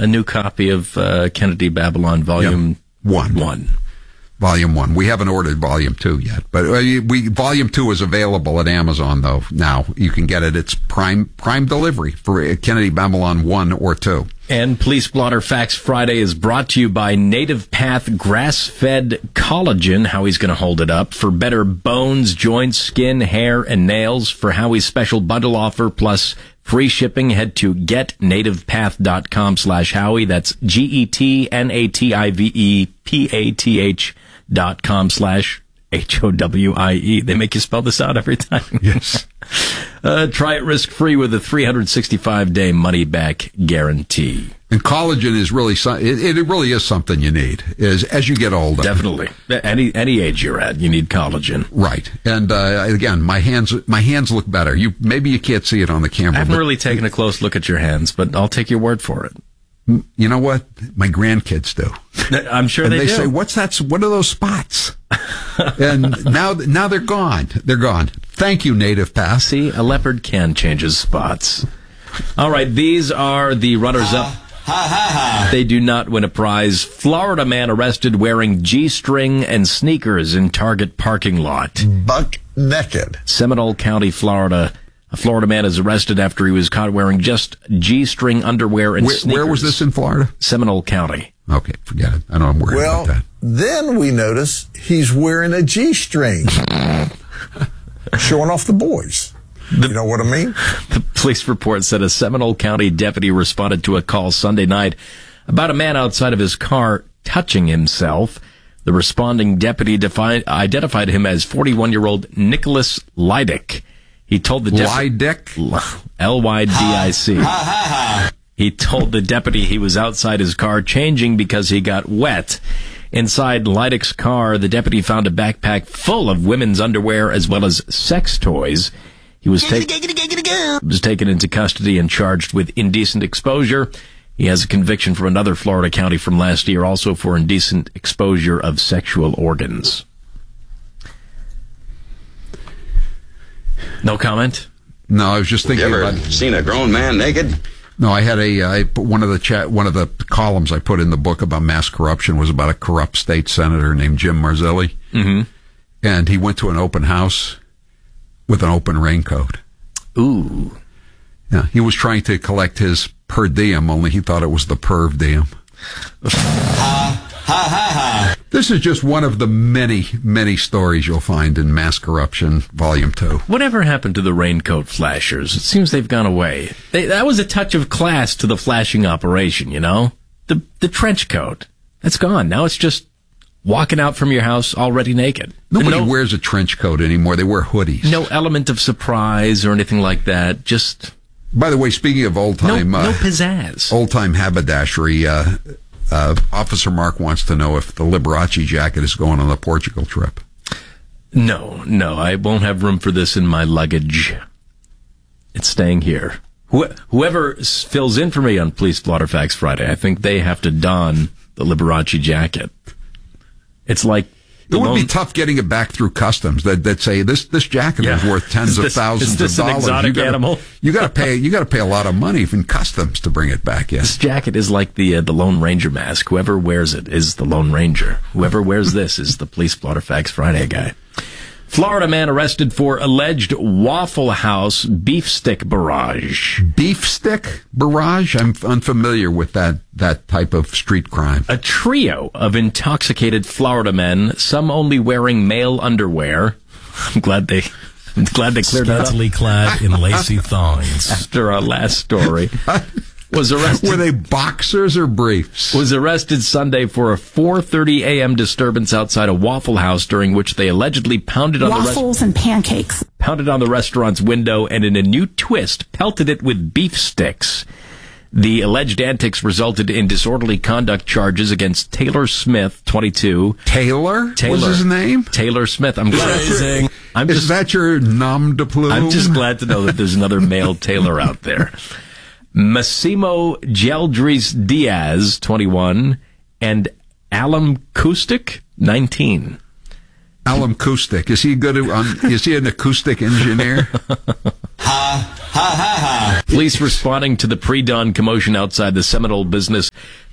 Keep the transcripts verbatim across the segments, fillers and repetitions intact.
a new copy of uh, Kennedy Babylon Volume yep. One. One. Volume one. We haven't ordered volume two yet, but uh, we volume two is available at Amazon though. Now you can get it. It's prime prime delivery for Kennedy Babylon one or two. And Police Blotter Facts Friday is brought to you by Native Path Grass-Fed Collagen. Howie's going to hold it up for better bones, joints, skin, hair, and nails. For Howie's special bundle offer plus free shipping, head to getnativepath.com slash Howie. That's G E T N A T I V E P A T H dot com slash H O W I E. They make you spell this out every time. Yes. Uh, try it risk-free with a three hundred sixty-five day money-back guarantee. And collagen is really, it, it really is something you need is as you get older. Definitely. Any any age you're at, you need collagen. Right. And uh, again, my hands my hands look better. You maybe you can't see it on the camera. I haven't but really taken a close look at your hands, but I'll take your word for it. You know what? My grandkids do. I'm sure and they, they do. say, "What's that? What are those spots?" And now, now they're gone. They're gone. Thank you, Native Path. See, a leopard can change his spots. All right, these are the runners-up. Ha, ha, ha. They do not win a prize. Florida man arrested wearing G-string and sneakers in Target parking lot. Buck naked. Seminole County, Florida. A Florida man is arrested after he was caught wearing just G-string underwear and where, sneakers. Where was this in Florida? Seminole County. Okay, forget it. I know I'm worried well, about that. Then we notice he's wearing a G-string. Showing off the boys. The, you know what I mean? The police report said a Seminole County deputy responded to a call Sunday night about a man outside of his car touching himself. The responding deputy defined, identified him as forty-one-year-old Nicholas Lydick. He told the deputy... Lydick? L Y D I C. He told the deputy he was outside his car changing because he got wet. Inside Lydick's car, the deputy found a backpack full of women's underwear as well as sex toys. He was, ta- was taken into custody and charged with indecent exposure. He has a conviction from another Florida county from last year, also for indecent exposure of sexual organs. No comment? No, I was just thinking you ever about... seen a grown man naked? No, I had a, I put one of the chat, one of the columns I put in the book about mass corruption was about a corrupt state senator named Jim Marzilli. Mm-hmm. And he went to an open house with an open raincoat. Ooh. Yeah, he was trying to collect his per diem, only he thought it was the perv diem. Ha, ha, ha, ha. This is just one of the many, many stories you'll find in Mass Corruption, Volume two. Whatever happened to the raincoat flashers? It seems they've gone away. They, that was a touch of class to the flashing operation, you know? The the trench coat. That's gone. Now it's just walking out from your house already naked. Nobody no, wears a trench coat anymore. They wear hoodies. No element of surprise or anything like that. Just... By the way, speaking of old-time... No, uh, no pizzazz. Old-time haberdashery... Uh, Uh, Officer Mark wants to know if the Liberace jacket is going on the Portugal trip. No, no, I won't have room for this in my luggage. It's staying here. Wh- whoever fills in for me on Police Blotter Facts Friday, I think they have to don the Liberace jacket. It's like... It would lone- be tough getting it back through customs. That that say this this jacket Yeah. is worth tens Is of this- thousands is this of an dollars. exotic you gotta, animal? You got to pay. You got to pay a lot of money in customs to bring it back. Yes. This jacket is like the uh, the Lone Ranger mask. Whoever wears it is the Lone Ranger. Whoever wears this is the Police Blotter Facts Friday guy. Florida man arrested for alleged Waffle House beef stick barrage. Beef stick barrage? I'm unfamiliar with that that type of street crime. A trio of intoxicated Florida men, some only wearing male underwear. I'm glad they, I'm glad they cleared that up. Scantily clad in lacy thongs. After our last story, was arrested. Were they boxers or briefs? Was arrested Sunday for a four thirty a.m. disturbance outside a Waffle House, during which they allegedly pounded on the rest- waffles and pancakes. pounded on the restaurant's window and, in a new twist, pelted it with beef sticks. The alleged antics resulted in disorderly conduct charges against Taylor Smith, twenty-two. Taylor? Taylor Was his name? Taylor Smith. I'm glad. I'm Is just, that your nom de plume? I'm just glad to know that there's another male Taylor out there. Massimo Geldries Diaz, twenty-one, and Alan Kustik, nineteen. Alan Kustik. Is he good? Um, is he an acoustic engineer? Ha, ha, ha, ha. Police responding to the pre-dawn commotion outside the Seminole business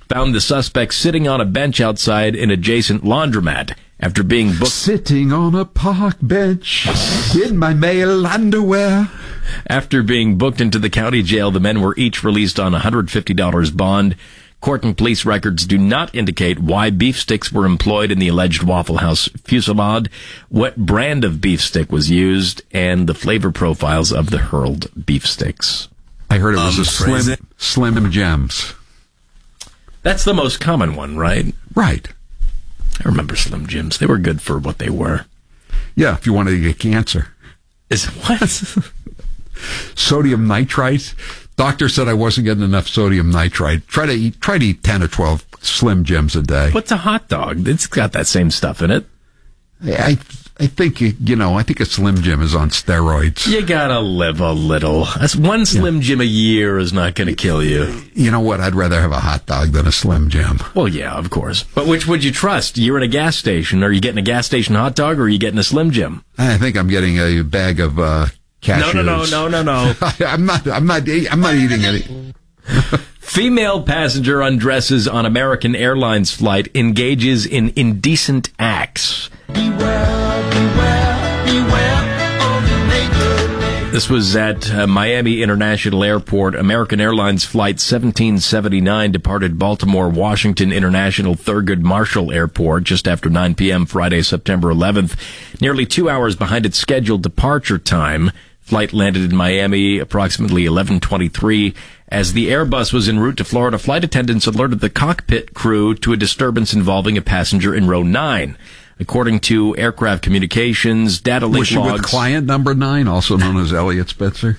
found the suspect sitting on a bench outside an adjacent laundromat after being booked. Sitting on a park bench in my male underwear. After being booked into the county jail, the men were each released on a one hundred fifty dollars bond. Court and police records do not indicate why beef sticks were employed in the alleged Waffle House fusillade, what brand of beef stick was used, and the flavor profiles of the hurled beef sticks. I heard it was Um, a Slim, Slim Jims. That's the most common one, right? Right. I remember Slim Jims. They were good for what they were. Yeah, if you wanted to get cancer. Is what? Sodium nitrite. Doctor said I wasn't getting enough sodium nitrite. Try to eat, try to eat ten or twelve Slim Jims a day. What's a hot dog? It's got that same stuff in it. I, I think, you know, I think a Slim Jim is on steroids. You gotta live a little. That's one Slim Jim a year is not gonna kill you. You know what? I'd rather have a hot dog than a Slim Jim. Well, yeah, of course. But which would you trust? You're in a gas station. Are you getting a gas station hot dog or are you getting a Slim Jim? I think I'm getting a bag of uh, cashews. No, no, no, no, no, no. I'm not. I'm not. I'm not eating any. Female passenger undresses on American Airlines flight, engages in indecent acts. Beware, beware, beware of the naked. This was at uh, Miami International Airport. American Airlines Flight seventeen seventy-nine departed Baltimore Washington International Thurgood Marshall Airport just after nine p.m. Friday, September eleventh. Nearly two hours behind its scheduled departure time. Flight landed in Miami approximately eleven twenty-three. As the Airbus was en route to Florida, flight attendants alerted the cockpit crew to a disturbance involving a passenger in row nine. According to Aircraft Communications, data link Was she logs... with client number nine, also known as Elliot Spitzer?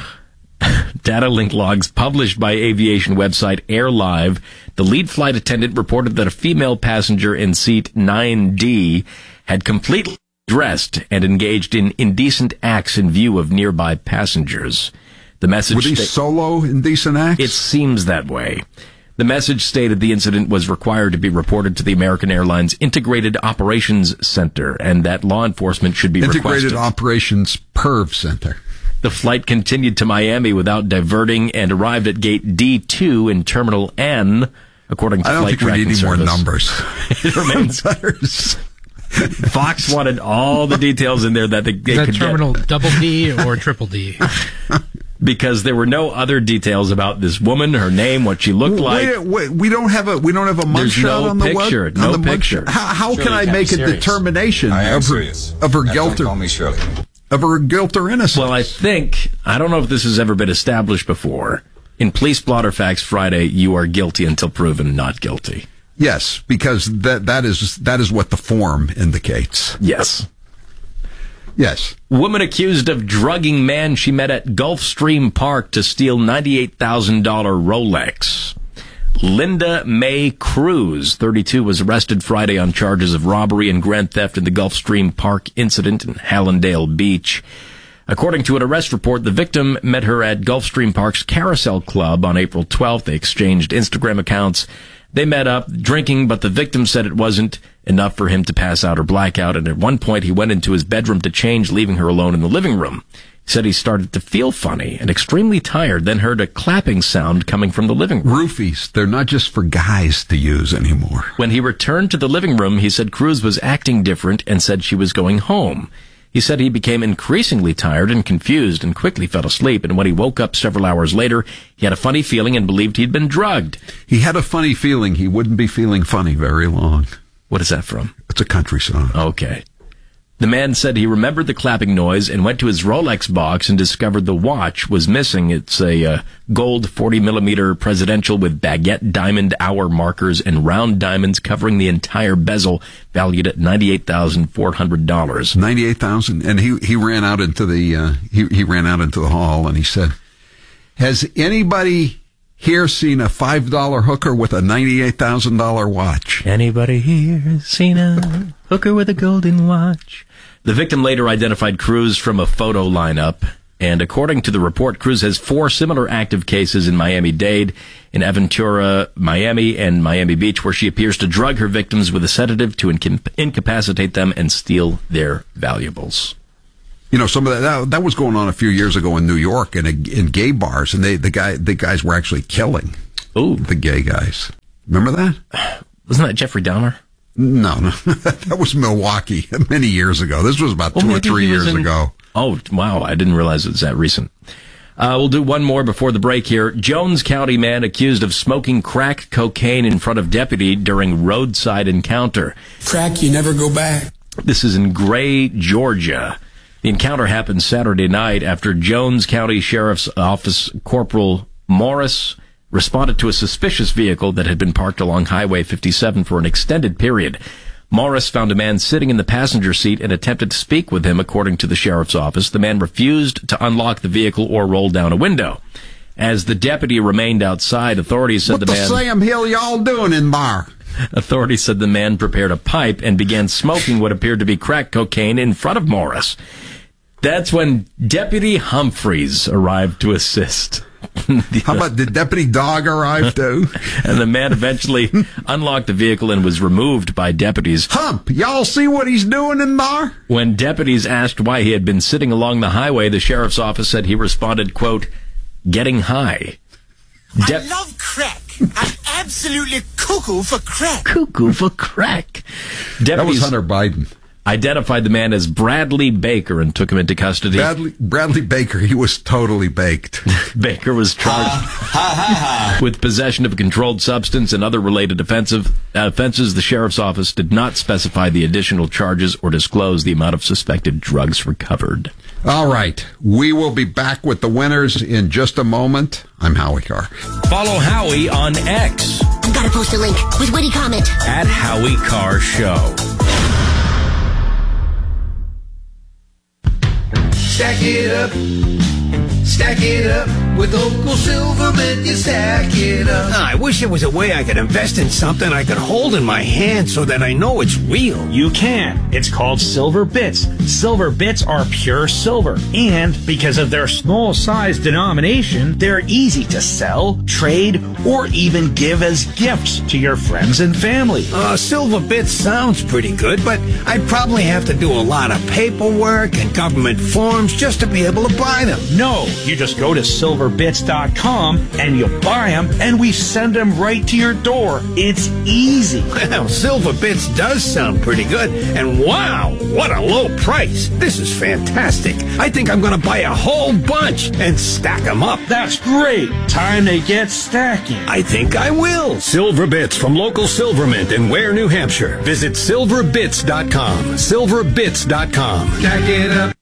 Data link logs published by aviation website AirLive, the lead flight attendant reported that a female passenger in seat nine D had completely dressed and engaged in indecent acts in view of nearby passengers. The message Were these sta- solo indecent acts? It seems that way. The message stated the incident was required to be reported to the American Airlines Integrated Operations Center and that law enforcement should be Integrated requested. Operations Perv Center. The flight continued to Miami without diverting and arrived at gate D two in Terminal N, according to I don't Flight think we Tracking need any more Service. numbers. It remains. Letters. Fox wanted all the details in there that they, they Is that could terminal get double D or triple D? because there were no other details about this woman, her name, what she looked like. Wait, wait, we don't have a we don't have a There's mugshot no on the picture, web, no on the picture. mugshot. How, how Shirley can I can't make be a serious. determination I am of her, serious. of her Now, guilt don't call or me Shirley. of her guilt or innocence? Well, I think, I don't know if this has ever been established before. In Police Blotter Facts Friday, you are guilty until proven not guilty. Yes, because that that is that is what the form indicates. Yes. Yes. Woman accused of drugging man she met at Gulfstream Park to steal ninety-eight thousand dollars Rolex. Linda Mae Cruz, thirty-two, was arrested Friday on charges of robbery and grand theft in the Gulfstream Park incident in Hallandale Beach. According to an arrest report, the victim met her at Gulfstream Park's Carousel Club on April twelfth. They exchanged Instagram accounts. They met up drinking, but the victim said it wasn't enough for him to pass out or black out, and at one point he went into his bedroom to change, leaving her alone in the living room. He said he started to feel funny and extremely tired, then heard a clapping sound coming from the living room. Roofies, they're not just for guys to use anymore. When he returned to the living room, he said Cruz was acting different and said she was going home. He said he became increasingly tired and confused and quickly fell asleep, and when he woke up several hours later, he had a funny feeling and believed he'd been drugged. He had a funny feeling he wouldn't be feeling funny very long. What is that from? It's a country song. Okay. The man said he remembered the clapping noise and went to his Rolex box and discovered the watch was missing. It's a uh, gold forty millimeter presidential with baguette diamond hour markers and round diamonds covering the entire bezel, valued at ninety-eight thousand four hundred dollars. Ninety-eight thousand, and he he ran out into the uh, he he ran out into the hall and he said, "Has anybody here seen a five dollar hooker with a ninety-eight thousand dollar watch?" Anybody here seen a hooker with a golden watch? The victim later identified Cruz from a photo lineup, and according to the report, Cruz has four similar active cases in Miami-Dade, in Aventura, Miami, and Miami Beach, where she appears to drug her victims with a sedative to inca- incapacitate them and steal their valuables. You know, some of that, that that was going on a few years ago in New York in a, in gay bars, and they the guy the guys were actually killing Ooh. the gay guys. Remember that? Wasn't that Jeffrey Dahmer? No, no. That was Milwaukee many years ago. This was about Well, two or maybe three he was years in- ago. Oh, wow. I didn't realize it was that recent. Uh, we'll do one more before the break here. Jones County man accused of smoking crack cocaine in front of deputy during roadside encounter. Crack, you never go back. This is in Gray, Georgia. The encounter happened Saturday night after Jones County Sheriff's Office Corporal Morris responded to a suspicious vehicle that had been parked along Highway fifty-seven for an extended period. Morris found a man sitting in the passenger seat and attempted to speak with him, according to the sheriff's office. The man refused to unlock the vehicle or roll down a window. As the deputy remained outside, authorities said What the the man... Sam Hill y'all doing in bar? Authorities said the man prepared a pipe and began smoking what appeared to be crack cocaine in front of Morris. That's when Deputy Humphreys arrived to assist. How about the deputy dog arrive too? And the man eventually unlocked the vehicle and was removed by deputies. Hump, y'all see what he's doing in bar? When deputies asked why he had been sitting along the highway, the sheriff's office said he responded, quote, getting high. I love crack. I'm absolutely cuckoo for crack. Cuckoo for crack. That was Deputies Hunter Biden. identified the man as Bradley Baker and took him into custody. Bradley, Bradley Baker, he was totally baked. Baker was charged with possession of a controlled substance and other related offensive uh, offenses. The sheriff's office did not specify the additional charges or disclose the amount of suspected drugs recovered. All right. We will be back with the winners in just a moment. I'm Howie Carr. Follow Howie on X I've got to post a link with witty comment. at Howie Carr Show. Stack it up, stack it up. With Uncle Silverman, you stack it up. I wish there was a way I could invest in something I could hold in my hand so that I know it's real. You can. It's called Silver Bits. Silver Bits are pure silver. And because of their small size denomination, they're easy to sell, trade, or even give as gifts to your friends and family. Uh, Silver Bits sounds pretty good, but I'd probably have to do a lot of paperwork and government forms just to be able to buy them. No, you just go to silver bits dot com and you buy them and we send them right to your door. It's easy. Well, Silver Bits does sound pretty good. And wow, what a low price. This is fantastic. I think I'm going to buy a whole bunch and stack them up. That's great. Time to get stacking. I think I will. Silver Bits from local Silvermint in Ware, New Hampshire. Visit silver bits dot com. silver bits dot com. Stack it up.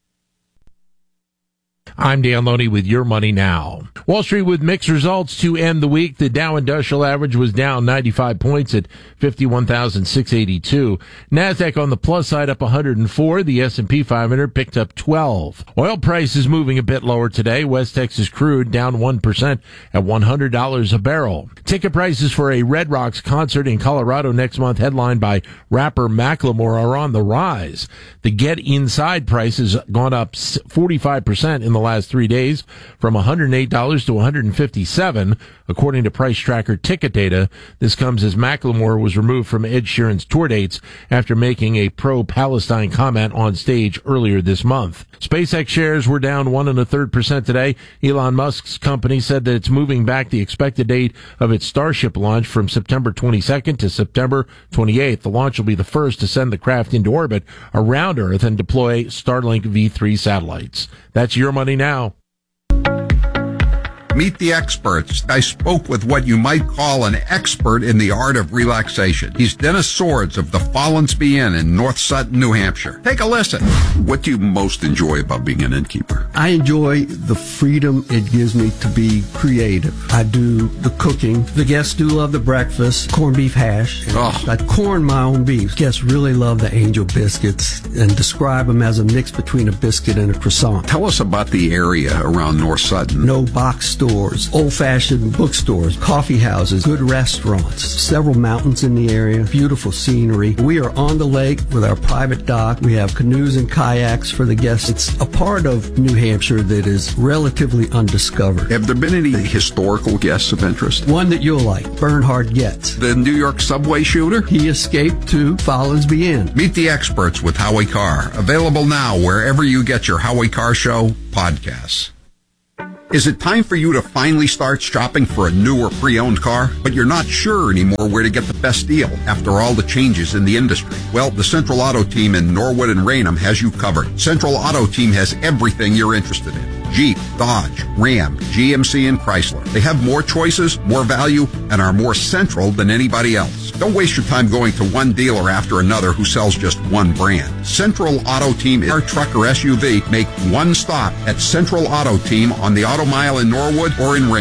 I'm Dan Loney with Your Money Now. Wall Street with mixed results to end the week. The Dow Industrial Average was down ninety-five points at fifty-one thousand six hundred eighty-two. NASDAQ on the plus side up one hundred four. The S and P five hundred picked up twelve. Oil prices moving a bit lower today. West Texas crude down one percent at one hundred dollars a barrel. Ticket prices for a Red Rocks concert in Colorado next month, headlined by rapper Macklemore, are on the rise. The Get Inside price has gone up forty-five percent in the last three days, from one hundred eight dollars to one hundred fifty-seven dollars, according to price tracker Ticket Data. This comes as Macklemore was removed from Ed Sheeran's tour dates after making a pro-Palestine comment on stage earlier this month. SpaceX shares were down one and a third percent today. Elon Musk's company said that it's moving back the expected date of its Starship launch from September twenty-second to September twenty-eighth. The launch will be the first to send the craft into orbit around Earth and deploy Starlink V three satellites. That's Your Money Now. Meet the experts. I spoke with what you might call an expert in the art of relaxation. He's Dennis Swords of the Follansbee Inn in North Sutton, New Hampshire. Take a listen. What do you most enjoy about being an innkeeper? I enjoy the freedom it gives me to be creative. I do the cooking. The guests do love the breakfast, corned beef hash. Oh. I corn my own beef. Guests really love the angel biscuits and describe them as a mix between a biscuit and a croissant. Tell us about the area around North Sutton. No box stores, old-fashioned bookstores, coffee houses, good restaurants, several mountains in the area, beautiful scenery. We are on the lake with our private dock. We have canoes and kayaks for the guests. It's a part of New Hampshire that is relatively undiscovered. Have there been any historical guests of interest? One that you'll like, Bernhard Goetz. The New York subway shooter? He escaped to Follansbee Inn. Meet the experts with Howie Carr. Available now wherever you get your Howie Carr Show podcasts. Is it time for you to finally start shopping for a new or pre-owned car, but you're not sure anymore where to get the best deal after all the changes in the industry? Well, the Central Auto Team in Norwood and Raynham has you covered. Central Auto Team has everything you're interested in. Jeep, Dodge, Ram, G M C, and Chrysler. They have more choices, more value, and are more central than anybody else. Don't waste your time going to one dealer after another who sells just one brand. Central Auto Team, our truck or S U V, make one stop at Central Auto Team on the Auto Mile in Norwood or in Raynham.